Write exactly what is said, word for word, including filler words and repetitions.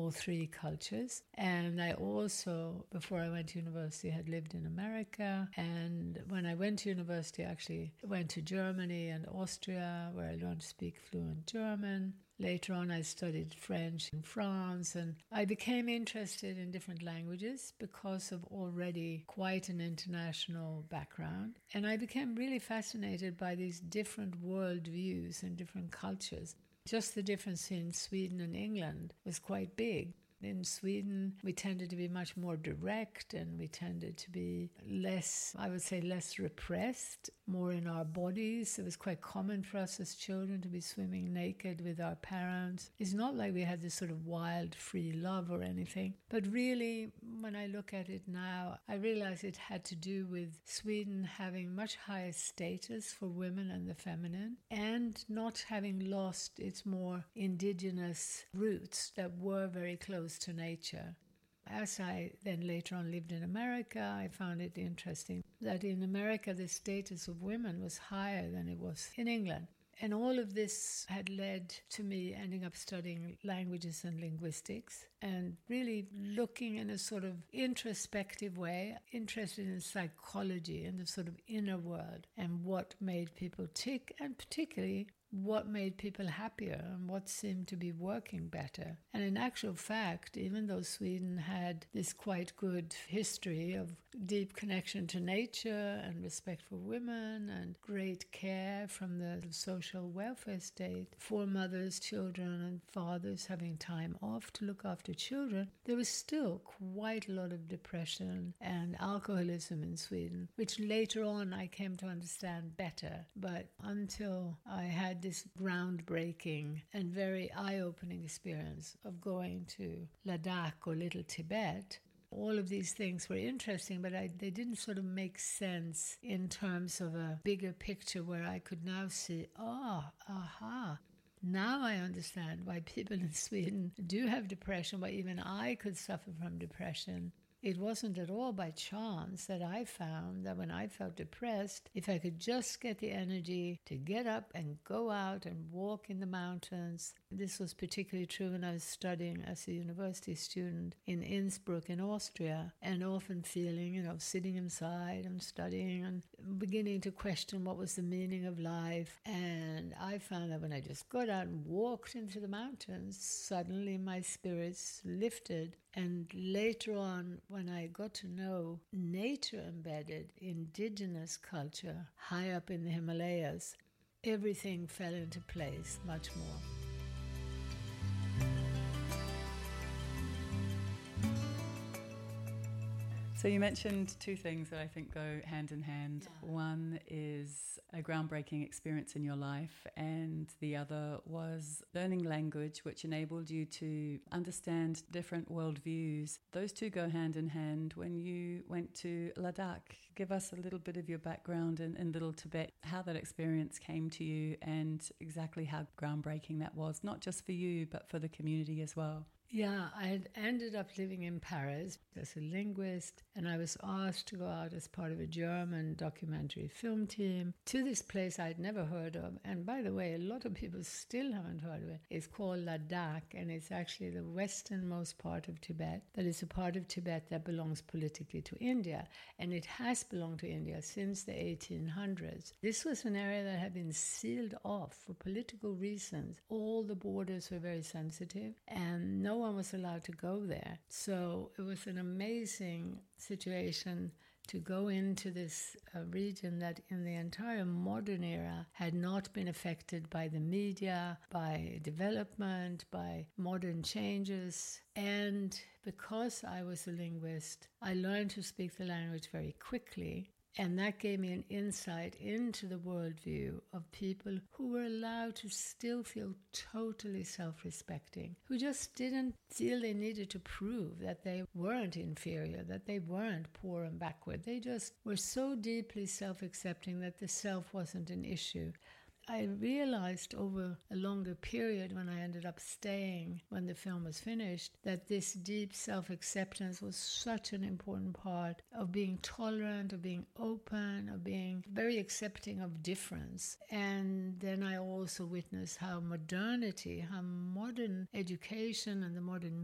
all three cultures. And I also, before I went to university, had lived in America. And when I went to university, I actually went to Germany and Austria, where I learned to speak fluent German. Later on, I studied French in France, and I became interested in different languages because of already quite an international background. And I became really fascinated by these different worldviews and different cultures. Just the difference in Sweden and England was quite big. In Sweden, we tended to be much more direct, and we tended to be less, I would say, less repressed, more in our bodies. It was quite common for us as children to be swimming naked with our parents. It's not like we had this sort of wild, free love or anything. But really, when I look at it now, I realize it had to do with Sweden having much higher status for women and the feminine, and not having lost its more indigenous roots that were very close to nature. As I then later on lived in America, I found it interesting that in America the status of women was higher than it was in England. And all of this had led to me ending up studying languages and linguistics and really looking in a sort of introspective way, interested in psychology and the sort of inner world and what made people tick, and particularly what made people happier and what seemed to be working better. And in actual fact, even though Sweden had this quite good history of deep connection to nature and respect for women and great care from the social welfare state for mothers, children and fathers having time off to look after children, there was still quite a lot of depression and alcoholism in Sweden, which later on I came to understand better. But until I had this groundbreaking and very eye-opening experience of going to Ladakh or Little Tibet, all of these things were interesting, but I, they didn't sort of make sense in terms of a bigger picture where I could now see, oh, aha, now I understand why people in Sweden do have depression, why even I could suffer from depression. It wasn't at all by chance that I found that when I felt depressed, if I could just get the energy to get up and go out and walk in the mountains. This was particularly true when I was studying as a university student in Innsbruck in Austria, and often feeling, you know, sitting inside and studying and beginning to question what was the meaning of life. And I found that when I just got out and walked into the mountains, suddenly my spirits lifted. And later on, when I got to know nature-embedded indigenous culture high up in the Himalayas, everything fell into place much more. So you mentioned two things that I think go hand in hand. Yeah. One is a groundbreaking experience in your life, and the other was learning language, which enabled you to understand different worldviews. Those two go hand in hand. When you went to Ladakh, give us a little bit of your background in, in Little Tibet, how that experience came to you and exactly how groundbreaking that was, not just for you, but for the community as well. Yeah, I had ended up living in Paris as a linguist, and I was asked to go out as part of a German documentary film team to this place I'd never heard of. And by the way, a lot of people still haven't heard of it. It's called Ladakh, and it's actually the westernmost part of Tibet. That is a part of Tibet that belongs politically to India, and it has belonged to India since the eighteen hundreds. This was an area that had been sealed off for political reasons. All the borders were very sensitive, and no one was allowed to go there. So it was an amazing situation to go into this uh, region that in the entire modern era had not been affected by the media, by development, by modern changes. And because I was a linguist, I learned to speak the language very quickly. And that gave me an insight into the worldview of people who were allowed to still feel totally self-respecting, who just didn't feel they needed to prove that they weren't inferior, that they weren't poor and backward. They just were so deeply self-accepting that the self wasn't an issue. I realized over a longer period when I ended up staying when the film was finished that this deep self-acceptance was such an important part of being tolerant, of being open, of being very accepting of difference. And then I also witnessed how modernity, how modern education and the modern